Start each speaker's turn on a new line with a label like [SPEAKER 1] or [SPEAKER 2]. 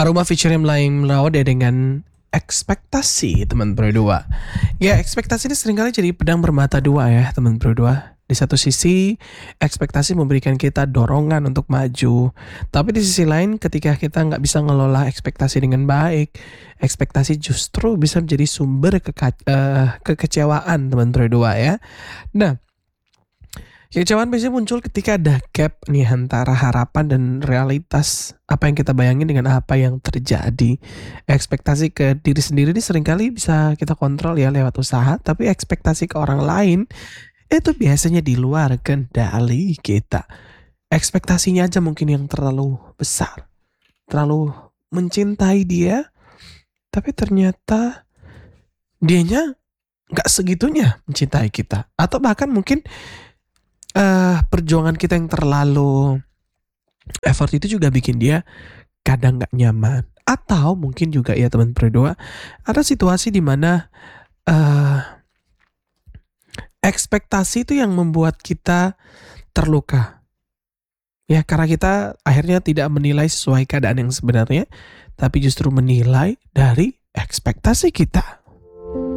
[SPEAKER 1] Aroma featuring Melayu Melawat ya dengan ekspektasi teman berdua. Ya ekspektasi ini seringkali jadi pedang bermata dua ya teman berdua. Di satu sisi ekspektasi memberikan kita dorongan untuk maju. Tapi di sisi lain ketika kita nggak bisa ngelola ekspektasi dengan baik, ekspektasi justru bisa menjadi sumber kekecewaan teman berdua ya. Nah, kekecewaan biasanya muncul ketika ada gap nih antara harapan dan realitas. Apa yang kita bayangin dengan apa yang terjadi. Ekspektasi ke diri sendiri ini seringkali bisa kita kontrol ya lewat usaha. Tapi ekspektasi ke orang lain itu biasanya di luar kendali kita. Ekspektasinya aja mungkin yang terlalu besar. Terlalu mencintai dia. Tapi ternyata dianya gak segitunya mencintai kita. Atau bahkan mungkin perjuangan kita yang terlalu effort itu juga bikin dia kadang gak nyaman. Atau mungkin juga ya teman berdua, ada situasi di mana ekspektasi itu yang membuat kita terluka. Ya karena kita akhirnya tidak menilai sesuai keadaan yang sebenarnya, tapi justru menilai dari ekspektasi kita.